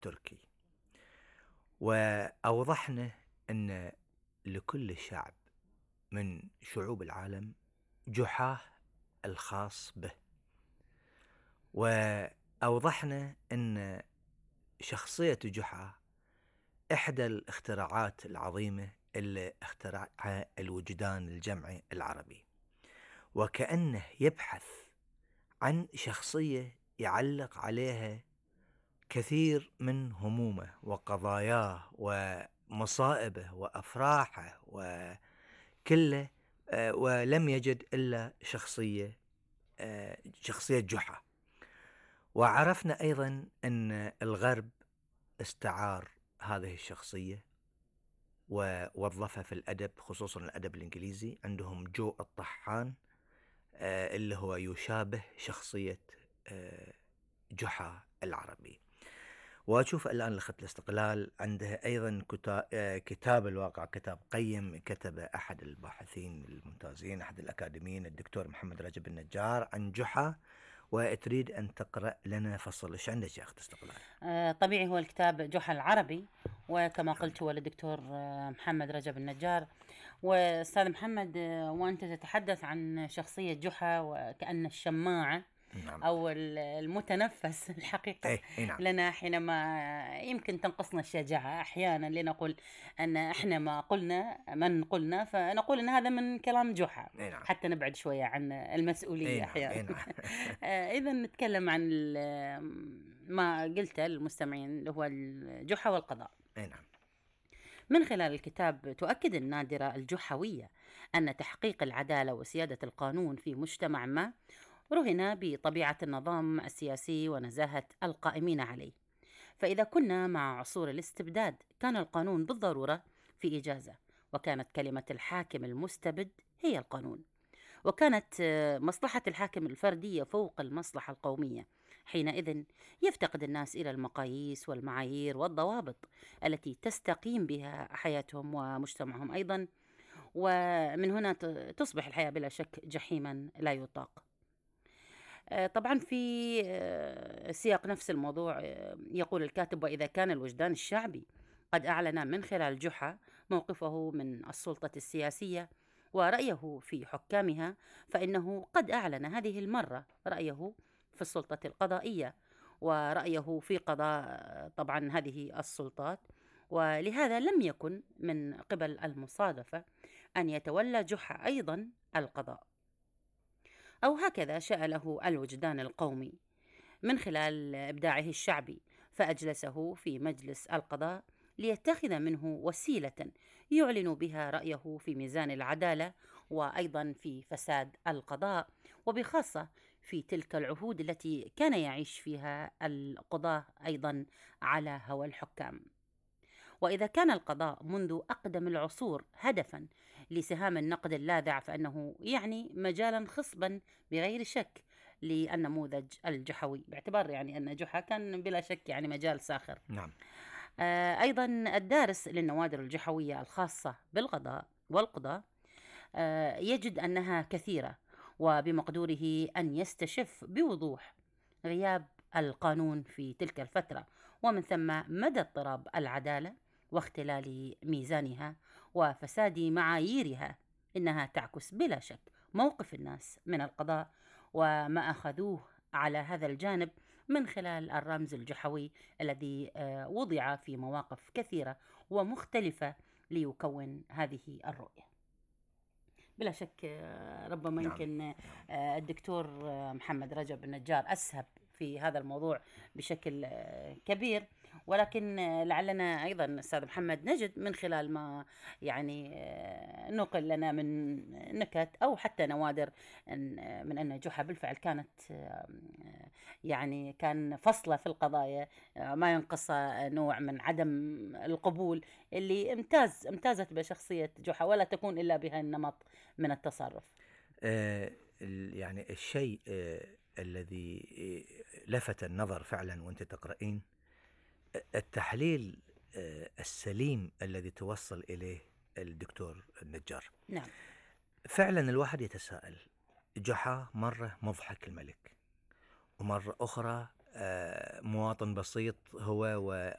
تركي، وأوضحنا أن لكل شعب من شعوب العالم جحاه الخاص به، وأوضحنا أن شخصية جحا إحدى الاختراعات العظيمة اللي اخترعها الوجدان الجمعي العربي، وكأنه يبحث عن شخصية يعلق عليها كثير من همومه وقضاياه ومصائبه وأفراحه وكله، ولم يجد إلا شخصية جحا. وعرفنا أيضا أن الغرب استعار هذه الشخصية ووظفها في الأدب، خصوصا الأدب الإنجليزي. عندهم جو الطحان اللي هو يشابه شخصية جحا العربي. وأشوف الآن لخط الاستقلال عندها أيضا كتاب الواقع، كتاب قيم كتبه أحد الباحثين الممتازين، أحد الأكاديميين، الدكتور محمد رجب النجار، عن جحا، وتريد أن تقرأ لنا فصل. إيش عندك يا أخت استقلال؟ طبيعي هو الكتاب جحا العربي، وكما قلت هو للدكتور محمد رجب النجار. وأستاذ محمد، وأنت تتحدث عن شخصية جحا وكأن الشماعة نعم. أو المتنفس الحقيقة أي نعم. لنا حينما يمكن تنقصنا الشجاعة أحيانا لنقول أن إحنا ما قلنا من قلنا، فنقول أن هذا من كلام جحا أي نعم. حتى نبعد شوية عن المسؤولية أي نعم. أحيانا. أي نعم. إذا نتكلم عن ما قلته للمستمعين اللي هو الجحا والقضاء. أي نعم. من خلال الكتاب تؤكد النادرة الجحوية أن تحقيق العدالة وسيادة القانون في مجتمع ما رهن بطبيعة النظام السياسي ونزاهة القائمين عليه. فإذا كنا مع عصور الاستبداد كان القانون بالضرورة في إجازة، وكانت كلمة الحاكم المستبد هي القانون، وكانت مصلحة الحاكم الفردية فوق المصلحة القومية. حينئذ يفتقد الناس إلى المقاييس والمعايير والضوابط التي تستقيم بها حياتهم ومجتمعهم أيضا، ومن هنا تصبح الحياة بلا شك جحيما لا يطاق. طبعا في سياق نفس الموضوع يقول الكاتب: وإذا كان الوجدان الشعبي قد أعلن من خلال جحا موقفه من السلطة السياسية ورأيه في حكامها، فإنه قد أعلن هذه المرة رأيه في السلطة القضائية ورأيه في قضاء طبعا هذه السلطات. ولهذا لم يكن من قبل المصادفة أن يتولى جحا أيضا القضاء، أو هكذا شاء له الوجدان القومي من خلال إبداعه الشعبي، فأجلسه في مجلس القضاء ليتخذ منه وسيلة يعلن بها رأيه في ميزان العدالة، وأيضا في فساد القضاء، وبخاصة في تلك العهود التي كان يعيش فيها القضاة أيضا على هوى الحكام. وإذا كان القضاء منذ أقدم العصور هدفا لسهام النقد اللاذع، فإنه يعني مجالا خصبا بغير شك للنموذج الجحوي، باعتبار يعني أن جحا كان بلا شك يعني مجال ساخر. نعم. أيضا الدارس للنوادر الجحوية الخاصة بالقضاء والقضاة يجد أنها كثيرة، وبمقدوره أن يستشف بوضوح غياب القانون في تلك الفترة، ومن ثم مدى اضطراب العدالة واختلال ميزانها وفساد معاييرها. إنها تعكس بلا شك موقف الناس من القضاء وما أخذوه على هذا الجانب من خلال الرمز الجحوي الذي وضع في مواقف كثيرة ومختلفة ليكون هذه الرؤية. بلا شك ربما نعم. يمكن الدكتور محمد رجب النجار أسهب في هذا الموضوع بشكل كبير، ولكن لعلنا أيضا أستاذ محمد نجد من خلال ما يعني نقل لنا من نكت أو حتى نوادر من أن جحا بالفعل كانت يعني كان فصلة في القضايا ما ينقص نوع من عدم القبول اللي امتازت بشخصية جحا، ولا تكون إلا بها النمط من التصرف. يعني الشيء الذي لفت النظر فعلا وانت تقرأين التحليل السليم الذي توصل إليه الدكتور النجار. نعم. فعلا الواحد يتساءل، جحا مرة مضحك الملك، ومرة أخرى مواطن بسيط هو